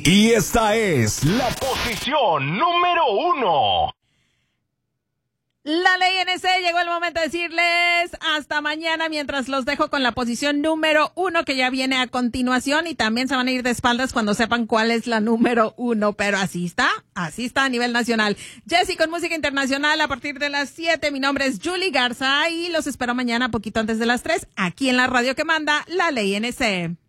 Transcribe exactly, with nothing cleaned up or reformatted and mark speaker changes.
Speaker 1: Y esta es la posición número uno.
Speaker 2: La ley N C, llegó el momento de decirles hasta mañana, mientras los dejo con la posición número uno que ya viene a continuación, y también se van a ir de espaldas cuando sepan cuál es la número uno, pero así está, así está a nivel nacional. Jessy con música internacional a partir de las siete. Mi nombre es Julie Garza y los espero mañana poquito antes de las tres aquí en la radio que manda La Ley N C.